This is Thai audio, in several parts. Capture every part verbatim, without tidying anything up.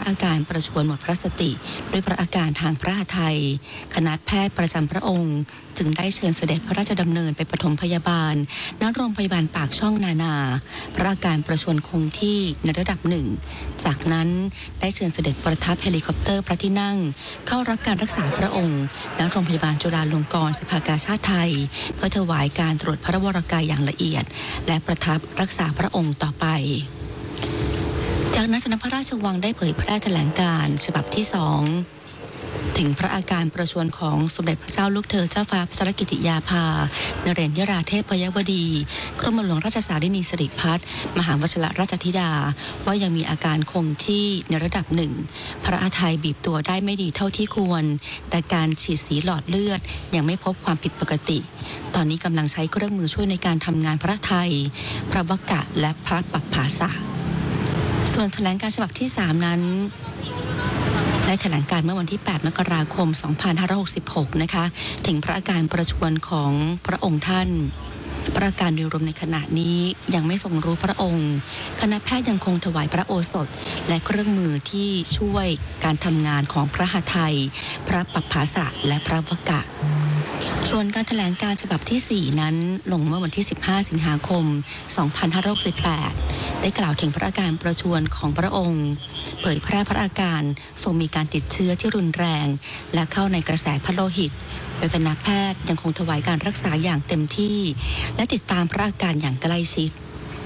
อาการประชวรหมดพระสติด้วยพระอาการทางพระทัยคณะแพทย์ประจำพระองค์จึงได้เชิญเสด็จพระราชดำเนินไปปฐมพยาบาลณโรงพยาบาลปากช่องนานาพระอาการประชวรคงที่ในระดับหนึ่งจากนั้นได้เชิญเสด็จประทับเฮลิคอปเตอร์พระที่นั่งเข้ารับการรักษาพระองค์ณโรงพยาบาลจุฬาลงกรณ์สภากาชาดไทยเพื่อถวายการตรวจพระวรกายอย่างละเอียดและประทับรักษาพระองค์ต่อไปจากนั้นสำนักพระราชวังได้เผยแพร่แถลงการณ์ฉบับที่สองถึงพระอาการประชวรของสมเด็จพระเจ้าลูกเธอเจ้าฟ้าพัชรกิติยาภานเรศยราเทพยวดีกรมหลวงราชสารินีสิริพัฒน์มหาวชิรราชธิดาว่ายังมีอาการคงที่ในระดับหนึ่งพระอาทัยบีบตัวได้ไม่ดีเท่าที่ควรแต่การฉีดสีหลอดเลือดยังไม่พบความผิดปกติตอนนี้กำลังใช้เครื่องมือช่วยในการทำงานพระทัยพระวกะและพระปัปภาสะส่วนแถลงการฉบับที่สามนั้นได้แถลงการเมื่อวันที่แปดมกราคมสองพันห้าร้อยหกสิบหกนะคะถึงพระอาการประชวรของพระองค์ท่านพระอาการโดยรวมในขณะนี้ยังไม่ทรงรู้พระองค์คณะแพทย์ยังคงถวายพระโอสถและเครื่องมือที่ช่วยการทำงานของพระหทัยพระปัปภาสะและพระวกะส่วนการแถลงการฉบับที่สี่นั้นลงเมื่อวันที่สิบห้าสิงหาคมสองพันห้าร้อยหกสิบแปดได้กล่าวถึงพระอาการประชวรของพระองค์เผยแพร่พระอาการทรงมีการติดเชื้อที่รุนแรงและเข้าในกระแสพระโลหิตโดยคณะแพทย์ยังคงถวายการรักษาอย่างเต็มที่และติดตามพระอาการอย่างใกล้ชิด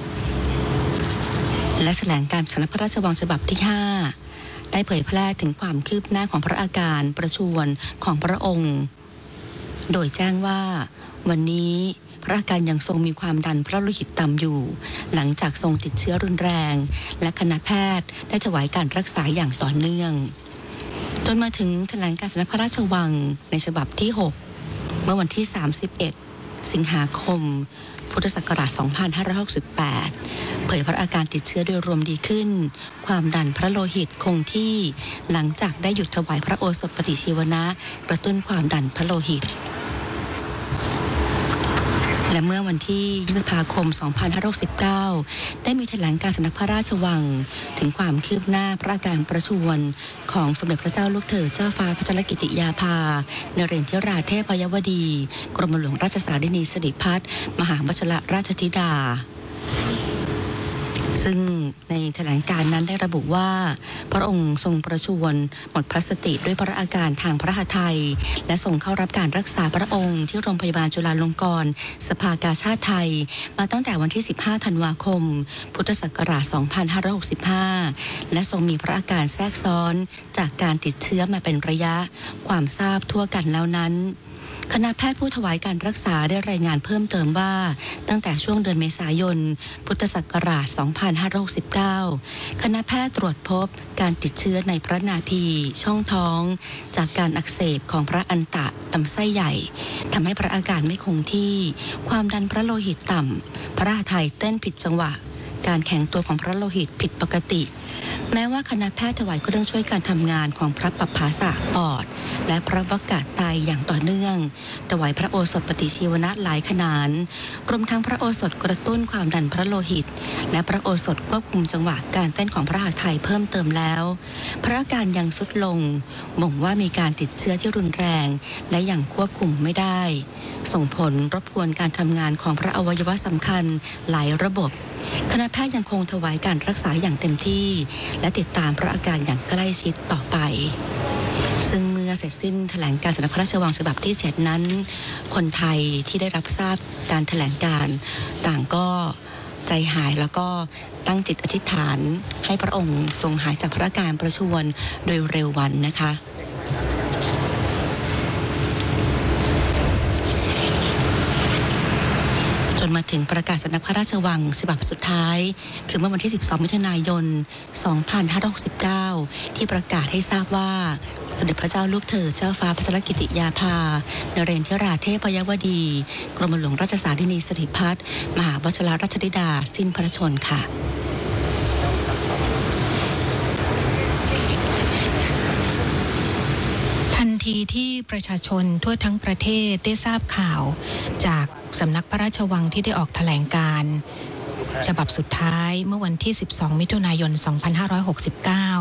และแถลงการสำนักพระราชวังฉบับที่ห้าได้เผยแพร่ถึงความคืบหน้าของพระอาการประชวรของพระองค์โดยแจ้งว่าวันนี้พระอาการยังทรงมีความดันพระโลหิตต่ำอยู่หลังจากทรงติดเชื้อรุนแรงและคณะแพทย์ได้ถวายการรักษาอย่างต่อเนื่องจนมาถึงแถลงการสำนักพระราชวังในฉบับที่หกเมื่อวันที่สามสิบเอ็ดสิงหาคมพุทธศักราชสองพันห้าร้อยหกสิบแปดเผยพระอาการติดเชื้อโดยรวมดีขึ้นความดันพระโลหิตคงที่หลังจากได้หยุดถวายพระโอสถปฏิชีวนะกระตุ้นความดันพระโลหิตและเมื่อวันที่พฤษภาคมสองพันห้าร้อยหกสิบเก้าได้มีแถลงการสำนักพระราชวังถึงความคืบหน้าพระอาการประชวรของสมเด็จพระเจ้าลูกเธอเจ้าฟ้าพัชรกิติยาภานเรศยราเทพยวดีกรมหลวงราชสารินีสิริพัฒน์มหาวชิรราชธิดาซึ่งในแถลงการนั้นได้ระบุว่าพระองค์ทรงประชวรหมดพระสติด้วยพระอาการทางพระหทัยและทรงเข้ารับการรักษาพระองค์ที่โรงพยาบาลจุฬาลงกรณ์สภากาชาดไทยมาตั้งแต่วันที่สิบห้าธันวาคมพุทธศักราชสองพันห้าร้อยหกสิบห้าและทรงมีพระอาการแทรกซ้อนจากการติดเชื้อมาเป็นระยะความทราบทั่วกันแล้วนั้นคณะแพทย์ผู้ถวายการรักษาได้รายงานเพิ่มเติมว่าตั้งแต่ช่วงเดือนเมษายนพุทธศักราชสองพันห้าร้อยหกสิบเก้าคณะแพทย์ตรวจพบการติดเชื้อในพระนาภีช่องท้องจากการอักเสบของพระอันตะลำไส้ใหญ่ทำให้พระอาการไม่คงที่ความดันพระโลหิตต่ำพระหทัยเต้นผิดจังหวะการแข็งตัวของพระโลหิตผิดปกติแม้ว่าคณะแพทย์ถวายเครื่องช่วยการทำงานของพระปัปภาสะปอดและพระวกะไตอย่างต่อเนื่องถวายพระโอสถปฏิชีวนะหลายขนานรวมทั้งพระโอสถกระตุ้นความดันพระโลหิตและพระโอสถควบคุมจังหวะการเต้นของพระหทัยเพิ่มเติมแล้วพระอาการยังทรุดลงบ่งว่ามีการติดเชื้อที่รุนแรงและยังควบคุมไม่ได้ส่งผลรบกวนการทำงานของพระอวัยวะสำคัญหลายระบบคณะแพทย์ยังคงถวายการรักษาอย่างเต็มที่และติดตามพระอาการอย่างใกล้ชิดต่อไปซึ่งเมื่อเสร็จสิ้นแถลงการสำนักพระราชวังฉบับที่เจ็ดนั้นคนไทยที่ได้รับทราบการแถลงการต่างก็ใจหายแล้วก็ตั้งจิตอธิษฐานให้พระองค์ทรงหายจากพระอาการประชวรโดยเร็ววันนะคะจนมาถึงประกาศสำนักพระราชวังฉบับสุดท้ายคือเมื่อวันที่สิบสองมิถุนายนสองพันห้าร้อยหกสิบเก้าที่ประกาศให้ทราบว่าสมเด็จพระเจ้าลูกเธอเจ้าฟ้าพัชรกิติยาภานเรศยราเทพยวดีกรมหลวงราชสารินีสิริพัฒน์มหาวชิรราชธิดาสิ้นพระชนม์ค่ะทันทีที่ประชาชนทั่วทั้งประเทศได้ทราบข่าวจากสำนักพระราชวังที่ได้ออกแถลงการฉบับสุดท้ายเมื่อวันที่สิบสองมิถุนายนสองพันห้าร้อยหกสิบเก้า